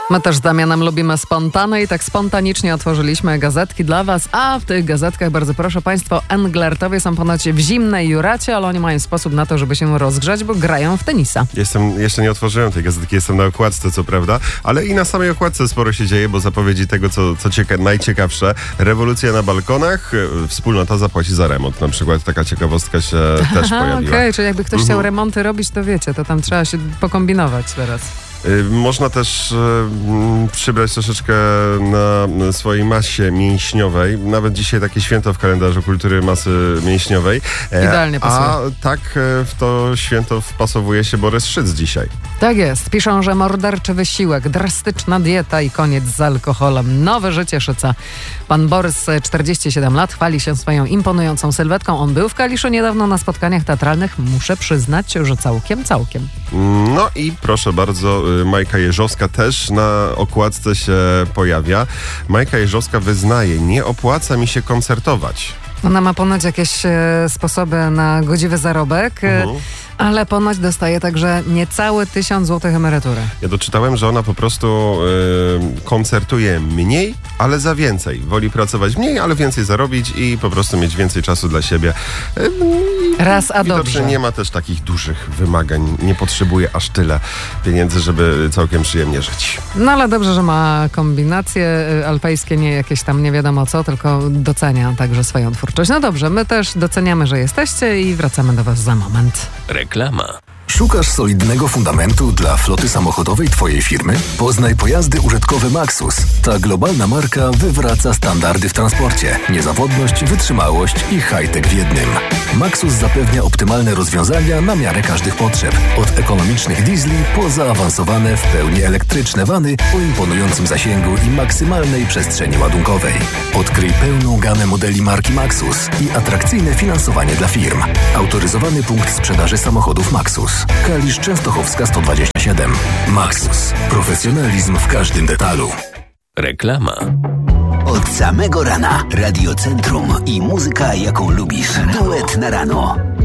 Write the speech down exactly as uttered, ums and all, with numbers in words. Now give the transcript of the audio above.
My też z Damianem lubimy spontane i tak spontanicznie otworzyliśmy gazetki dla was, a w tych gazetkach, bardzo proszę państwa, Englertowie są ponoć w zimnej Juracie, ale oni mają sposób na to, żeby się rozgrzać, bo grają w tenisa. Jestem, jeszcze nie otworzyłem tej gazetki, jestem na okładce, co prawda, ale i na samej okładce sporo się dzieje, bo zapowiedzi tego, co, co cieka- najciekawsze. Rewolucja na balkonach, wspólnota zapłaci za remont. Na przykład taka ciekawostka się też Aha, pojawiła. Okej, okay, czyli jakby ktoś Mhm. chciał remonty robić, to wiecie, to tam trzeba się pokombinować teraz. Y, Można też y, m, przybrać troszeczkę na swojej masie mięśniowej. Nawet dzisiaj takie święto w kalendarzu kultury masy mięśniowej. E, Idealnie pasuje. A tak e, w to święto wpasowuje się Borys Szyc dzisiaj. Tak jest. Piszą, że morderczy wysiłek, drastyczna dieta i koniec z alkoholem. Nowe życie Szyca. Pan Borys, czterdzieści siedem lat, chwali się swoją imponującą sylwetką. On był w Kaliszu niedawno na spotkaniach teatralnych. Muszę przyznać, że całkiem, całkiem. No i proszę bardzo, y, Majka Jeżowska też na okładce się pojawia. Majka Jeżowska wyznaje, nie opłaca mi się koncertować. Ona ma ponoć jakieś e, sposoby na godziwy zarobek, e, Mhm. ale ponoć dostaje także niecały tysiąc złotych emerytury. Ja doczytałem, że ona po prostu y, koncertuje mniej, ale za więcej. Woli pracować mniej, ale więcej zarobić i po prostu mieć więcej czasu dla siebie. Y, Raz a Widocznie dobrze. nie ma też takich dużych wymagań. Nie potrzebuje aż tyle pieniędzy, żeby całkiem przyjemnie żyć. No ale dobrze, że ma kombinacje y, alpejskie, nie jakieś tam nie wiadomo co, tylko docenia także swoją twórczość. No dobrze, my też doceniamy, że jesteście i wracamy do was za moment. Reklama. Szukasz solidnego fundamentu dla floty samochodowej Twojej firmy? Poznaj pojazdy użytkowe Maxus. Ta globalna marka wywraca standardy w transporcie. Niezawodność, wytrzymałość i high-tech w jednym. Maxus zapewnia optymalne rozwiązania na miarę każdych potrzeb. Od ekonomicznych diesli po zaawansowane w pełni elektryczne wany o imponującym zasięgu i maksymalnej przestrzeni ładunkowej. Odkryj pełną gamę modeli marki Maxus i atrakcyjne finansowanie dla firm. Autoryzowany punkt sprzedaży samochodów Maxus. Kalisz Częstochowska sto dwadzieścia siedem. Maxus. Profesjonalizm w każdym detalu. Reklama. Od samego rana Radio Centrum i muzyka, jaką lubisz. Duet na rano.